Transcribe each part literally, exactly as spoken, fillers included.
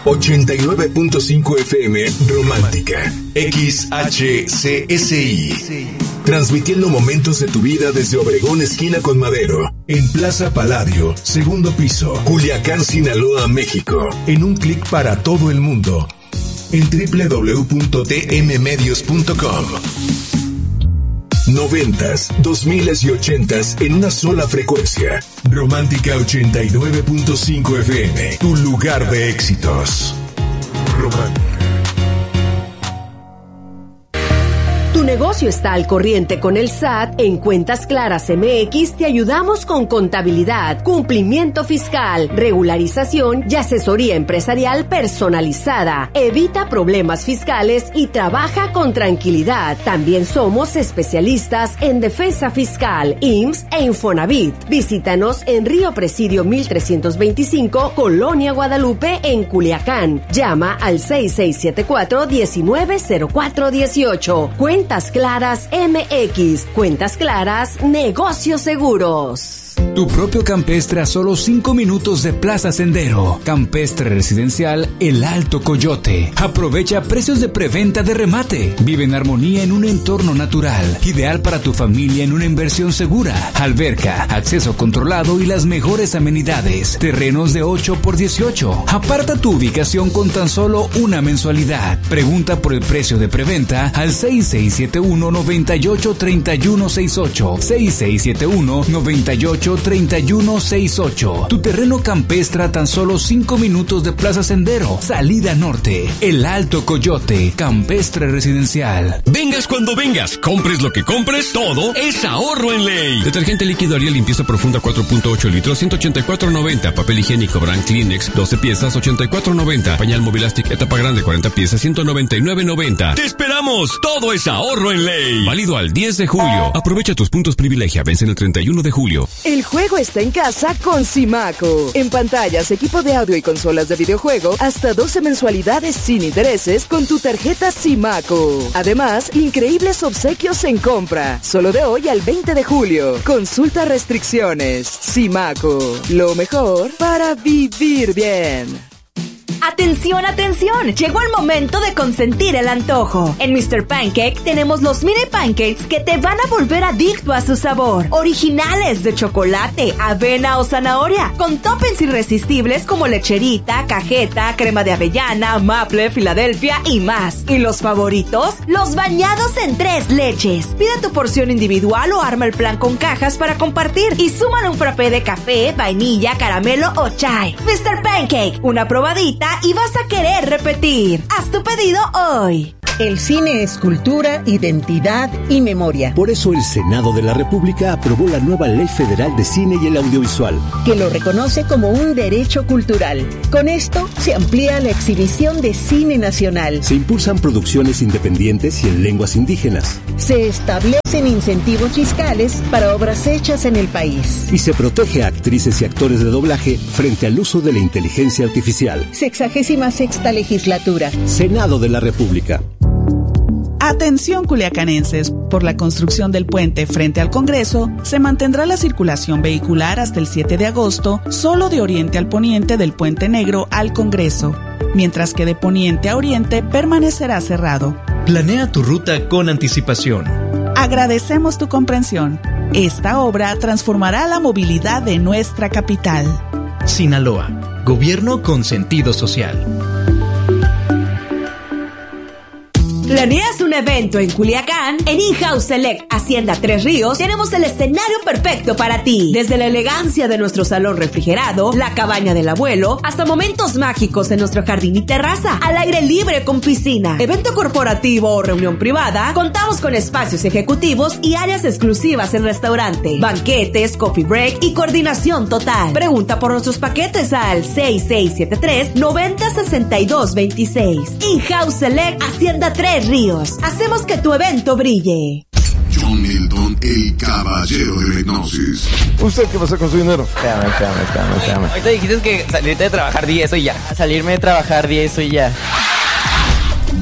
ochenta y nueve punto cinco F M Romántica. X H C S I. Transmitiendo momentos de tu vida desde Obregón, esquina con Madero. En Plaza Palladio, segundo piso, Culiacán, Sinaloa, México. En un clic para todo el mundo. En doble u doble u doble u punto t m medios punto com. Noventas, dos miles y ochentas en una sola frecuencia. Romántica ochenta y nueve punto cinco F M. Tu lugar de éxitos. Romántica. Tu negocio está al corriente con el S A T. En Cuentas Claras M X te ayudamos con contabilidad, cumplimiento fiscal, regularización y asesoría empresarial personalizada. Evita problemas fiscales y trabaja con tranquilidad. También somos especialistas en defensa fiscal, I M S S e Infonavit. Visítanos en Río Presidio mil trescientos veinticinco, Colonia Guadalupe, en Culiacán. Llama al seis seis siete cuatro, diecinueve cero cuatro dieciocho. Cuentas Claras M X. Cuentas Claras, negocios seguros. Tu propio campestre a solo cinco minutos de Plaza Sendero. Campestre residencial El Alto Coyote. Aprovecha precios de preventa de remate. Vive en armonía en un entorno natural. Ideal para tu familia en una inversión segura. Alberca, acceso controlado y las mejores amenidades. Terrenos de ocho por dieciocho. Aparta tu ubicación con tan solo una mensualidad. Pregunta por el precio de preventa al seis seis siete uno, nueve ocho, tres uno seis ocho. seis seis siete uno, nueve ocho, treinta y uno sesenta y ocho. Tu terreno campestre a tan solo cinco minutos de Plaza Sendero, salida norte. El Alto Coyote, campestre residencial. Vengas cuando vengas, compres lo que compres, todo es ahorro en ley. Detergente líquido Ariel limpieza profunda cuatro punto ocho litros, ciento ochenta y cuatro noventa. Papel higiénico Brand Kleenex doce piezas, ochenta y cuatro noventa. Pañal Mobilastic etapa grande cuarenta piezas, ciento noventa y nueve noventa. ¡Te esperamos! Todo es ahorro en ley. Válido al diez de julio. Aprovecha tus puntos privilegia. Vencen el treinta y uno de julio. El juego está en casa con Simaco. En pantallas, equipo de audio y consolas de videojuego, hasta doce mensualidades sin intereses con tu tarjeta Simaco. Además, increíbles obsequios en compra. Solo de hoy al veinte de julio. Consulta restricciones. Simaco. Lo mejor para vivir bien. ¡Atención, atención! Llegó el momento de consentir el antojo. En mister Pancake tenemos los mini pancakes que te van a volver adicto a su sabor. Originales de chocolate, avena o zanahoria, con toppings irresistibles como lecherita, cajeta, crema de avellana, maple, Filadelfia y más. ¿Y los favoritos? Los bañados en tres leches. Pide tu porción individual o arma el plan con cajas para compartir. Y súmale un frappé de café, vainilla, caramelo o chai. mister Pancake, una probadita y vas a querer repetir. Haz tu pedido hoy. El cine es cultura, identidad y memoria. Por eso el Senado de la República aprobó la nueva Ley Federal de Cine y el Audiovisual, que lo reconoce como un derecho cultural. Con esto se amplía la exhibición de cine nacional. Se impulsan producciones independientes y en lenguas indígenas. Se establecen incentivos fiscales para obras hechas en el país. Y se protege a actrices y actores de doblaje frente al uso de la inteligencia artificial. Sexagésima sexta legislatura. Senado de la República. Atención culiacanenses, por la construcción del puente frente al Congreso, se mantendrá la circulación vehicular hasta el siete de agosto, solo de oriente al poniente del Puente Negro al Congreso, mientras que de poniente a oriente permanecerá cerrado. Planea tu ruta con anticipación. Agradecemos tu comprensión. Esta obra transformará la movilidad de nuestra capital. Sinaloa, gobierno con sentido social. ¿Planeas un evento en Culiacán? En In-House Select Hacienda Tres Ríos tenemos el escenario perfecto para ti. Desde la elegancia de nuestro salón refrigerado, la cabaña del abuelo, hasta momentos mágicos en nuestro jardín y terraza, al aire libre con piscina. Evento corporativo o reunión privada, contamos con espacios ejecutivos y áreas exclusivas en restaurante, banquetes, coffee break y coordinación total. Pregunta por nuestros paquetes al seis seis siete tres, nueve cero seis dos dos seis. In-House Select Hacienda Tres Ríos. Hacemos que tu evento brille. John Milton, el caballero de la hipnosis. ¿Usted qué pasa con su dinero? Espérame, espérame, espérame, espérame. Ahorita dijiste que salirte de trabajar diez y ya. Salirme de trabajar diez y ya.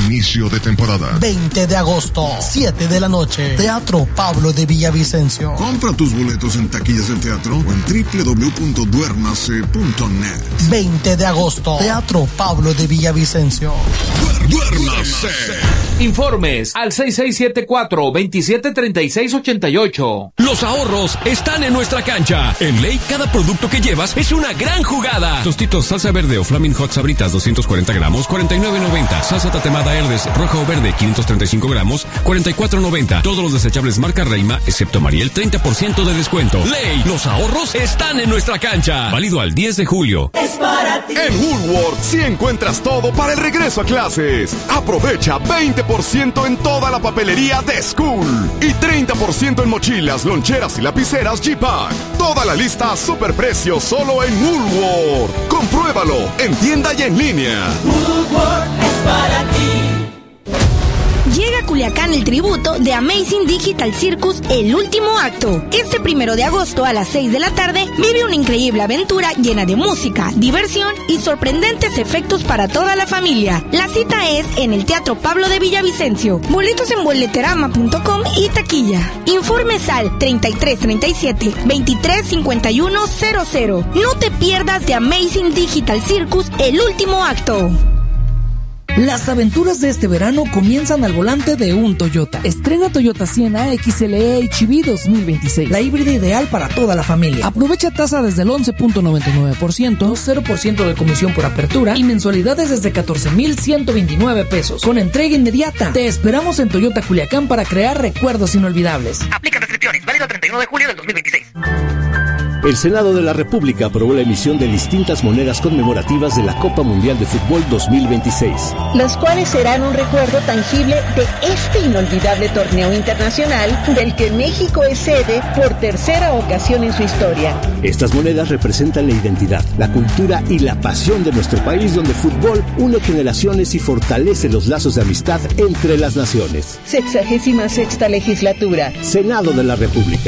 inicio de temporada. veinte de agosto, siete de la noche, Teatro Pablo de Villavicencio. Compra tus boletos en taquillas del teatro o en doble u doble u doble u punto duérmase punto net. veinte de agosto, Teatro Pablo de Villavicencio. ¡Duérmase! Informes al seis seis siete cuatro, veintisiete treinta y seis ochenta y ocho. Los ahorros están en nuestra cancha. En Ley, cada producto que llevas es una gran jugada. Tostitos salsa verde o Flaming Hot Sabritas doscientos cuarenta gramos, cuarenta y nueve noventa. Salsa tatemada Herdes roja o verde quinientos treinta y cinco gramos, cuarenta y cuatro noventa. Todos los desechables marca Reima, excepto Mariel, treinta por ciento de descuento. Ley, los ahorros están en nuestra cancha. Válido al diez de julio. Es para ti. En Woolworth sí encuentras todo para el regreso a clases. Aprovecha veinte por ciento en toda la papelería de School y treinta por ciento en mochilas, loncheras y lapiceras G-Pack. Toda la lista a superprecio solo en Woolworth. Compruébalo en tienda y en línea. Woolworth es para ti. Llega a Culiacán el tributo de Amazing Digital Circus, el último acto. Este primero de agosto a las seis de la tarde vive una increíble aventura llena de música, diversión y sorprendentes efectos para toda la familia. La cita es en el Teatro Pablo de Villavicencio. Boletos en boleterama punto com y taquilla. Informes al treinta y tres treinta y siete, veintitrés cincuenta y uno cero cero. No te pierdas de Amazing Digital Circus, el último acto. Las aventuras de este verano comienzan al volante de un Toyota. Estrena Toyota Sienna X L E H V dos mil veintiséis, la híbrida ideal para toda la familia. Aprovecha tasa desde el once punto noventa y nueve por ciento, cero por ciento de comisión por apertura y mensualidades desde catorce mil ciento veintinueve pesos, con entrega inmediata. Te esperamos en Toyota Culiacán para crear recuerdos inolvidables. Aplica restricciones, válido el treinta y uno de julio del dos mil veintiséis. El Senado de la República aprobó la emisión de distintas monedas conmemorativas de la Copa Mundial de Fútbol dos mil veintiséis. Las cuales serán un recuerdo tangible de este inolvidable torneo internacional del que México es sede por tercera ocasión en su historia. Estas monedas representan la identidad, la cultura y la pasión de nuestro país, donde el fútbol une generaciones y fortalece los lazos de amistad entre las naciones. Sexagésima sexta legislatura. Senado de la República.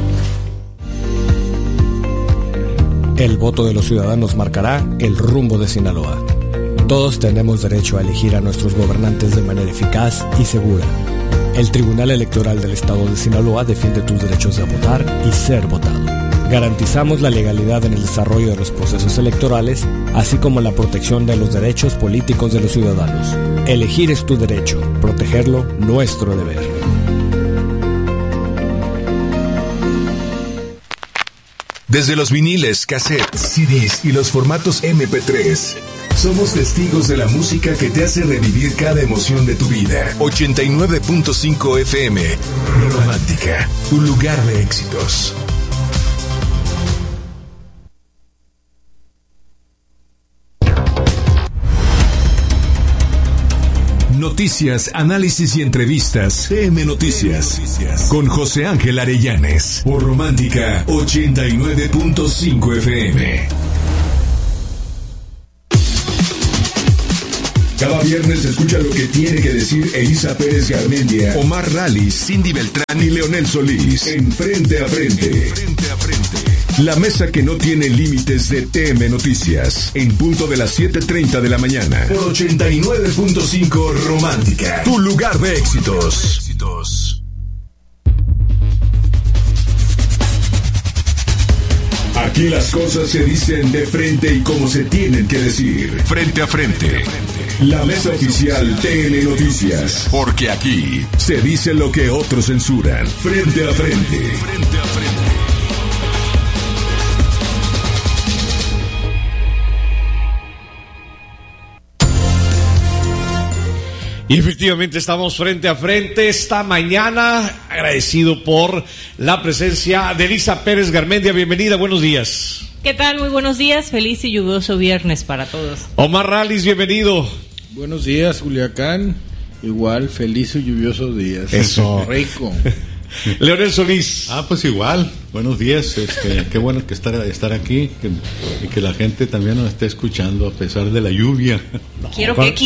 El voto de los ciudadanos marcará el rumbo de Sinaloa. Todos tenemos derecho a elegir a nuestros gobernantes de manera eficaz y segura. El Tribunal Electoral del Estado de Sinaloa defiende tus derechos de votar y ser votado. Garantizamos la legalidad en el desarrollo de los procesos electorales, así como la protección de los derechos políticos de los ciudadanos. Elegir es tu derecho, protegerlo nuestro deber. Desde los viniles, cassettes, C Ds y los formatos eme pe tres, somos testigos de la música que te hace revivir cada emoción de tu vida. ochenta y nueve punto cinco F M, Romántica, tu lugar de éxitos. Noticias, análisis y entrevistas. T M Noticias. Con José Ángel Arellanes. Por Romántica ochenta y nueve punto cinco F M. Cada viernes escucha lo que tiene que decir Elisa Pérez Garmendia, Omar Rallis, Cindy Beltrán y Leonel Solís. En Frente a Frente. Frente a Frente. La mesa que no tiene límites de T M Noticias. En punto de las siete treinta de la mañana. Por ochenta y nueve punto cinco Romántica. Tu lugar de éxitos. Aquí las cosas se dicen de frente y como se tienen que decir. Frente a Frente. La mesa oficial T N Noticias. Porque aquí se dice lo que otros censuran. Frente a Frente. Frente a Frente. Y efectivamente estamos frente a frente esta mañana, agradecido por la presencia de Elisa Pérez Garmendia. Bienvenida, buenos días. ¿Qué tal? Muy buenos días, feliz y lluvioso viernes para todos. Omar Rallis, bienvenido. Buenos días, Culiacán. Igual, feliz y lluvioso días. Eso. Rico. Leonel Solís. Ah, pues igual. Buenos días. Este, qué bueno que estar, estar aquí que, y que la gente también nos esté escuchando a pesar de la lluvia. No, Quiero que X.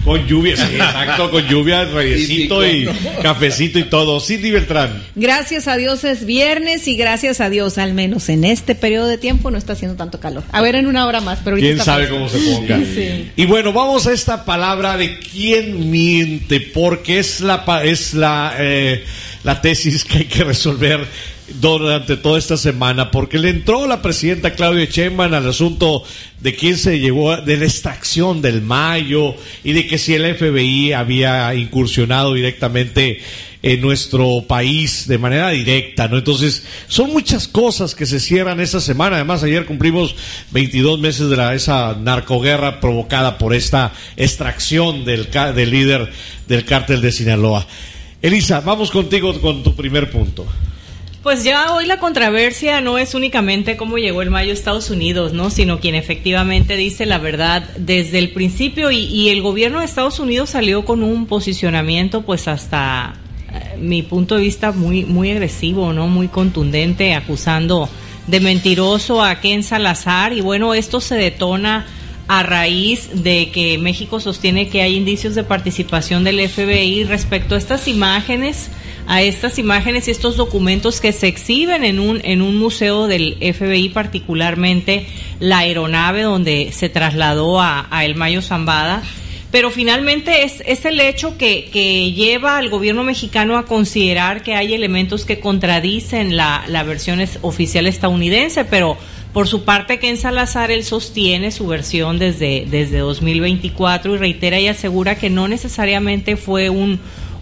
Con lluvia, sí, exacto, con lluvia, rayecito y, y cafecito y todo. Cindy Beltrán. Gracias a Dios es viernes y gracias a Dios, al menos en este periodo de tiempo, no está haciendo tanto calor. A ver, en una hora más, pero ahorita quién sabe fresco. Cómo se ponga. Sí. Y bueno, vamos a esta palabra de quién miente, porque es la es la eh, la tesis que hay que resolver durante toda esta semana, porque le entró la presidenta Claudia Sheinbaum al asunto de quién se llevó de la extracción del mayo y de que si el F B I había incursionado directamente en nuestro país de manera directa, ¿no? Entonces, son muchas cosas que se cierran esta semana. Además, ayer cumplimos veintidós meses de la, esa narcoguerra provocada por esta extracción del, del líder del cártel de Sinaloa. Elisa, vamos contigo con tu primer punto. Pues ya hoy la controversia no es únicamente cómo llegó el mayo a Estados Unidos, ¿no? Sino quien efectivamente dice la verdad desde el principio y, y el gobierno de Estados Unidos salió con un posicionamiento pues hasta eh, mi punto de vista muy muy agresivo, ¿no? Muy contundente, acusando de mentiroso a Ken Salazar y bueno, esto se detona a raíz de que México sostiene que hay indicios de participación del F B I respecto a estas imágenes a estas imágenes y estos documentos que se exhiben en un en un museo del F B I, particularmente la aeronave donde se trasladó a, a El Mayo Zambada. Pero finalmente es, es el hecho que, que lleva al gobierno mexicano a considerar que hay elementos que contradicen la, la versión es, oficial estadounidense, pero por su parte Ken Salazar, él sostiene su versión desde, desde dos mil veinticuatro y reitera y asegura que no necesariamente fue un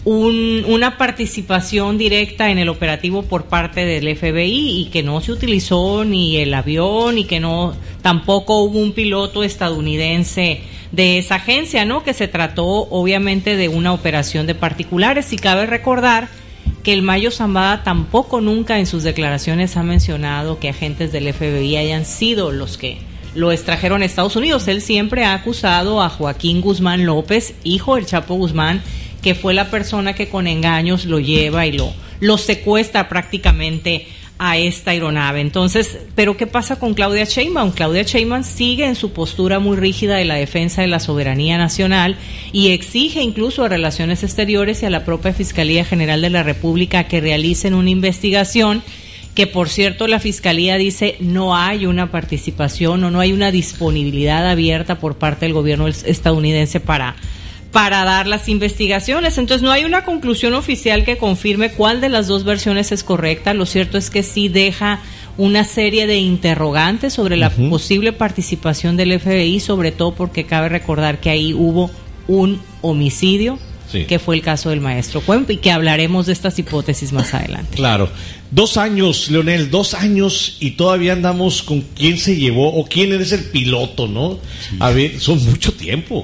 Un, una participación directa en el operativo por parte del F B I y que no se utilizó ni el avión y que no tampoco hubo un piloto estadounidense de esa agencia, ¿no? Que se trató obviamente de una operación de particulares y cabe recordar que el Mayo Zambada tampoco nunca en sus declaraciones ha mencionado que agentes del F B I hayan sido los que lo extrajeron a Estados Unidos. Él siempre ha acusado a Joaquín Guzmán López, hijo del Chapo Guzmán, que fue la persona que con engaños lo lleva y lo, lo secuestra prácticamente a esta aeronave. Entonces, ¿pero qué pasa con Claudia Sheinbaum? Claudia Sheinbaum sigue en su postura muy rígida de la defensa de la soberanía nacional y exige incluso a Relaciones Exteriores y a la propia Fiscalía General de la República que realicen una investigación, que por cierto la Fiscalía dice no hay una participación o no hay una disponibilidad abierta por parte del gobierno estadounidense para para dar las investigaciones. Entonces no hay una conclusión oficial que confirme cuál de las dos versiones es correcta. Lo cierto es que sí deja una serie de interrogantes sobre la uh-huh. posible participación del F B I, sobre todo porque cabe recordar que ahí hubo un homicidio, sí, que fue el caso del maestro Cuemp, y que hablaremos de estas hipótesis más adelante. Claro. Dos años, Leonel, dos años y todavía andamos con quién se llevó o quién es el piloto, ¿no? Sí. A ver, son mucho tiempo.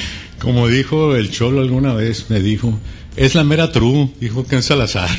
Como dijo el Cholo alguna vez, me dijo, es la mera true, dijo Ken Salazar.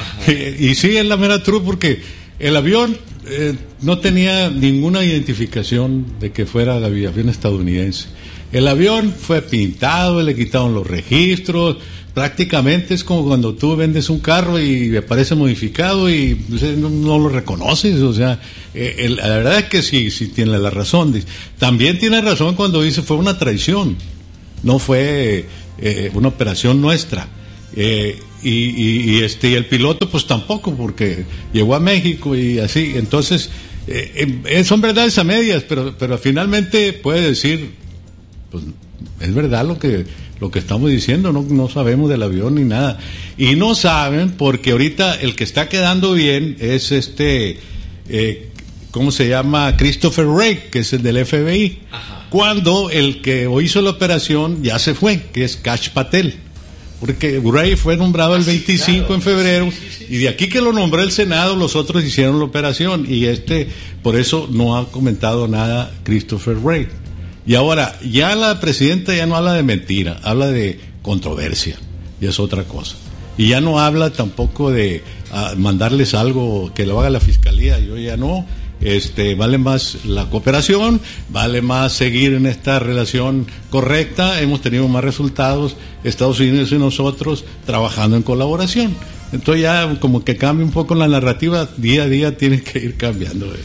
Y, y sí, es la mera true porque el avión eh, no tenía ninguna identificación de que fuera el avión estadounidense. El avión fue pintado, le quitaron los registros, prácticamente es como cuando tú vendes un carro y aparece modificado y no, no lo reconoces, o sea, eh, el, la verdad es que sí, sí tiene la razón. También tiene razón cuando dice fue una traición. No fue eh, una operación nuestra. Eh, y, y, y este y el piloto pues tampoco, porque llegó a México y así. Entonces, eh, eh, son verdades a medias, pero, pero finalmente puede decir, pues es verdad lo que, lo que estamos diciendo, no, no sabemos del avión ni nada. Y no saben porque ahorita el que está quedando bien es este, eh, ¿cómo se llama? Christopher Wray, que es el del F B I. Ajá. Cuando el que hizo la operación ya se fue, que es Kash Patel, porque Wray fue nombrado el veinticinco en febrero, y de aquí que lo nombró el Senado, los otros hicieron la operación, y este, por eso no ha comentado nada Christopher Wray. Y ahora, ya la presidenta ya no habla de mentira, habla de controversia, y es otra cosa. Y ya no habla tampoco de uh, mandarles algo que lo haga la fiscalía, yo ya no. Este, vale más la cooperación, vale más seguir en esta relación correcta. Hemos tenido más resultados, Estados Unidos y nosotros trabajando en colaboración. Entonces ya como que cambia un poco la narrativa, día a día tiene que ir cambiando.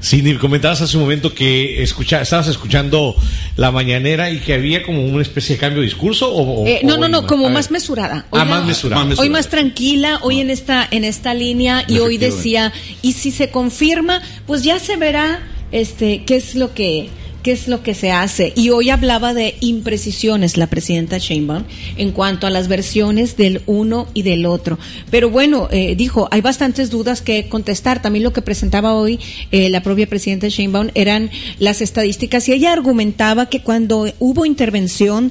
Sí, Nil, comentabas hace un momento que escucha, estabas escuchando la mañanera y que había como una especie de cambio de discurso. O, eh, o no, no, no, más, como más mesurada. Hoy ah, la, más mesurada. Más hoy más tranquila, hoy no. en esta en esta línea y hoy decía, y si se confirma, pues ya se verá este qué es lo que qué es lo que se hace. Y hoy hablaba de imprecisiones la presidenta Sheinbaum en cuanto a las versiones del uno y del otro. Pero bueno, eh, dijo, hay bastantes dudas que contestar. También lo que presentaba hoy eh, la propia presidenta Sheinbaum eran las estadísticas, y ella argumentaba que cuando hubo intervención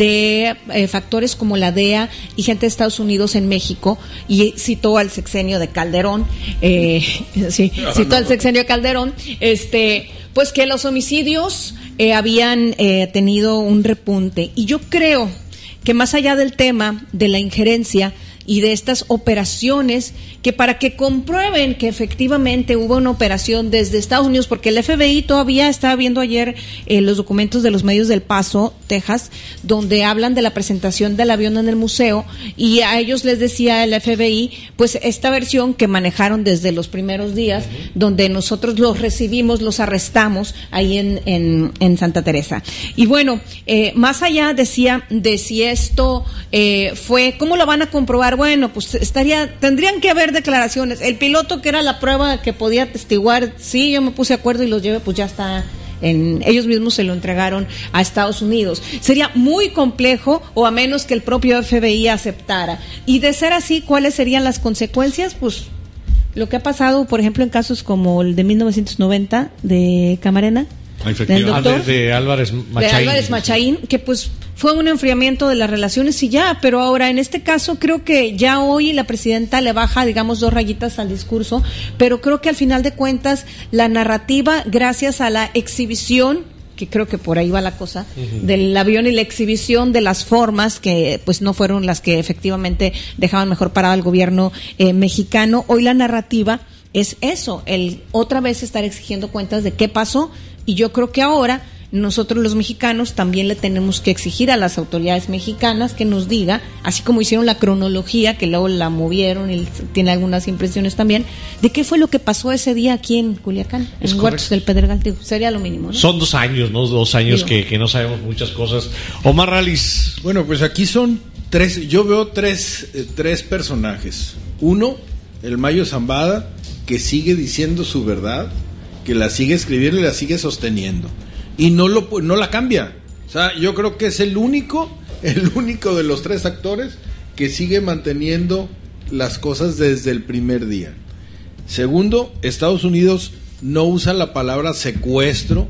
de eh, factores como la D E A y gente de Estados Unidos en México, y citó al sexenio de Calderón, eh, sí, citó al sexenio de Calderón, este... pues que los homicidios eh, habían eh, tenido un repunte. Y yo creo que más allá del tema de la injerencia y de estas operaciones, que para que comprueben que efectivamente hubo una operación desde Estados Unidos, porque el F B I todavía estaba viendo ayer eh, los documentos de los medios del Paso, Texas, donde hablan de la presentación del avión en el museo, y a ellos les decía el F B I, pues esta versión que manejaron desde los primeros días, uh-huh. donde nosotros los recibimos, los arrestamos ahí en, en, en Santa Teresa. Y bueno, eh, más allá decía de si esto eh, fue, ¿cómo lo van a comprobar? Bueno, pues estaría, tendrían que haber declaraciones. El piloto, que era la prueba que podía atestiguar, sí, yo me puse de acuerdo y los llevé, pues ya está. En, ellos mismos se lo entregaron a Estados Unidos. Sería muy complejo, o a menos que el propio F B I aceptara. Y de ser así, ¿cuáles serían las consecuencias? Pues lo que ha pasado, por ejemplo, en casos como el de mil novecientos noventa de Camarena, del doctor, ah, de, de Álvarez Machaín. De Álvarez Machaín, que pues fue un enfriamiento de las relaciones y ya, pero ahora en este caso creo que ya hoy la presidenta le baja, digamos, dos rayitas al discurso, pero creo que al final de cuentas la narrativa, gracias a la exhibición, que creo que por ahí va la cosa, uh-huh. del avión y la exhibición de las formas que pues no fueron las que efectivamente dejaban mejor parado al gobierno eh, mexicano, hoy la narrativa es eso, el otra vez estar exigiendo cuentas de qué pasó. Y yo creo que ahora nosotros los mexicanos también le tenemos que exigir a las autoridades mexicanas que nos diga, así como hicieron la cronología, que luego la movieron y tiene algunas impresiones también, de qué fue lo que pasó ese día aquí en Culiacán, es en Huertos del Pedregal. Sería lo mínimo, ¿no? Son dos años, ¿no? Dos años que, que no sabemos muchas cosas. Omar Ralis. Bueno, pues aquí son tres, yo veo tres, eh, tres personajes. Uno, el Mayo Zambada, que sigue diciendo su verdad, que la sigue escribiendo y la sigue sosteniendo y no lo no la cambia. O sea, yo creo que es el único el único de los tres actores que sigue manteniendo las cosas desde el primer día. Segundo, Estados Unidos no usa la palabra secuestro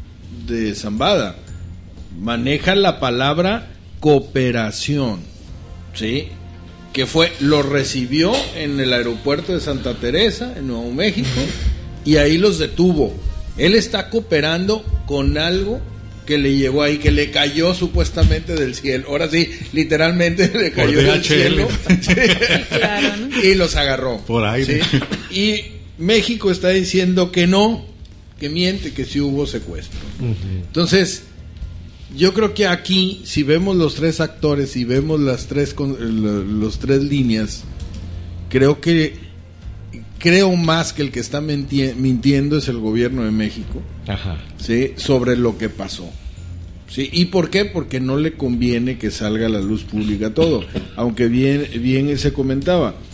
de Zambada, maneja la palabra cooperación, ¿sí? Que fue, lo recibió en el aeropuerto de Santa Teresa, en Nuevo México, y ahí los detuvo. Él está cooperando con algo que le llegó ahí, que le cayó supuestamente del cielo. Ahora sí, literalmente le cayó del cielo. Sí. Claro, ¿no? Y los agarró. Por aire. ¿Sí? Y México está diciendo que no, que miente, que sí hubo secuestro. Uh-huh. Entonces, yo creo que aquí, si vemos los tres actores y vemos las tres, los tres líneas, creo que creo más que el que está minti- mintiendo es el gobierno de México. Ajá. ¿Sí? Sobre lo que pasó. ¿Sí? ¿Y por qué? Porque no le conviene que salga a la luz pública todo. Aunque bien, bien se comentaba,